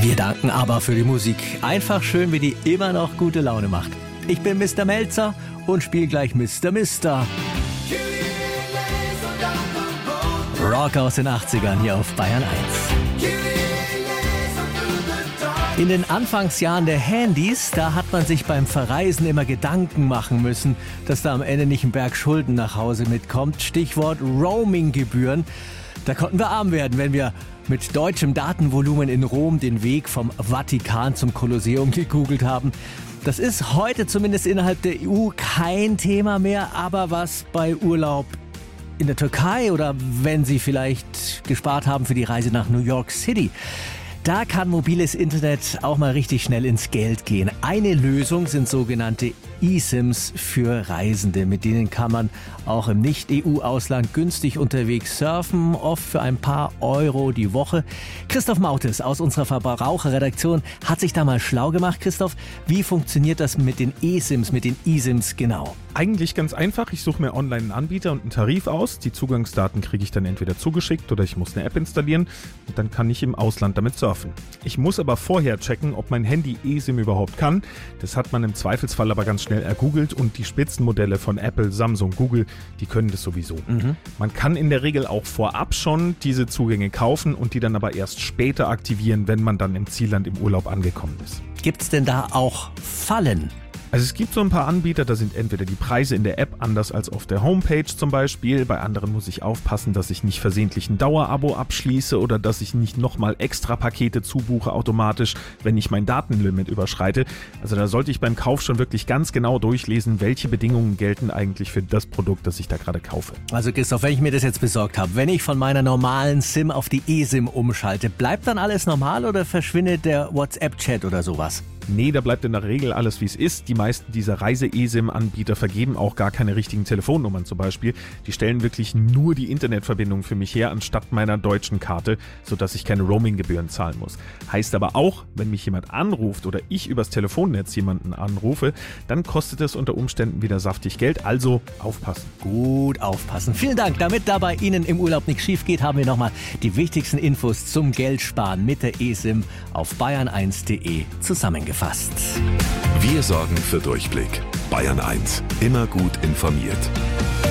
Wir danken aber für die Musik. Einfach schön, wie die immer noch gute Laune macht. Ich bin Mr. Melzer und spiele gleich Mr. Mister. Rock aus den 80ern hier auf Bayern 1. In den Anfangsjahren der Handys, da hat man sich beim Verreisen immer Gedanken machen müssen, dass da am Ende nicht ein Berg Schulden nach Hause mitkommt. Stichwort Roaming-Gebühren. Da konnten wir arm werden, wenn wir mit deutschem Datenvolumen in Rom den Weg vom Vatikan zum Kolosseum gegoogelt haben. Das ist heute zumindest innerhalb der EU kein Thema mehr, aber was bei Urlaub in der Türkei oder wenn Sie vielleicht gespart haben für die Reise nach New York City, da kann mobiles Internet auch mal richtig schnell ins Geld gehen. Eine Lösung sind sogenannte eSIMs für Reisende. Mit denen kann man auch im Nicht-EU-Ausland günstig unterwegs surfen, oft für ein paar Euro die Woche. Christoph Mautes aus unserer Verbraucherredaktion hat sich da mal schlau gemacht. Christoph, wie funktioniert das mit den eSIMs, mit den eSIMs genau? Eigentlich ganz einfach. Ich suche mir online einen Anbieter und einen Tarif aus. Die Zugangsdaten kriege ich dann entweder zugeschickt oder ich muss eine App installieren und dann kann ich im Ausland damit surfen. Ich muss aber vorher checken, ob mein Handy eSIM überhaupt kann. Das hat man im Zweifelsfall aber ganz schnell ergoogelt und die Spitzenmodelle von Apple, Samsung, Google, die können das sowieso. Man kann in der Regel auch vorab schon diese Zugänge kaufen und die dann aber erst später aktivieren, wenn man dann im Zielland im Urlaub angekommen ist. Gibt's denn da auch Fallen? Also es gibt so ein paar Anbieter, da sind entweder die Preise in der App anders als auf der Homepage zum Beispiel. Bei anderen muss ich aufpassen, dass ich nicht versehentlich ein Dauerabo abschließe oder dass ich nicht nochmal extra Pakete zubuche automatisch, wenn ich mein Datenlimit überschreite. Also da sollte ich beim Kauf schon wirklich ganz genau durchlesen, welche Bedingungen gelten eigentlich für das Produkt, das ich da gerade kaufe. Also Christoph, wenn ich mir das jetzt besorgt habe, wenn ich von meiner normalen SIM auf die eSIM umschalte, bleibt dann alles normal oder verschwindet der WhatsApp-Chat oder sowas? Nee, da bleibt in der Regel alles, wie es ist. Die meisten dieser Reise-eSIM-Anbieter vergeben auch gar keine richtigen Telefonnummern zum Beispiel. Die stellen wirklich nur die Internetverbindung für mich her, anstatt meiner deutschen Karte, sodass ich keine Roaming-Gebühren zahlen muss. Heißt aber auch, wenn mich jemand anruft oder ich übers Telefonnetz jemanden anrufe, dann kostet es unter Umständen wieder saftig Geld. Also aufpassen. Gut aufpassen. Vielen Dank. Damit da bei Ihnen im Urlaub nichts schief geht, haben wir nochmal die wichtigsten Infos zum Geldsparen mit der eSIM auf bayern1.de zusammengefasst. Wir sorgen für Durchblick. Bayern 1, immer gut informiert.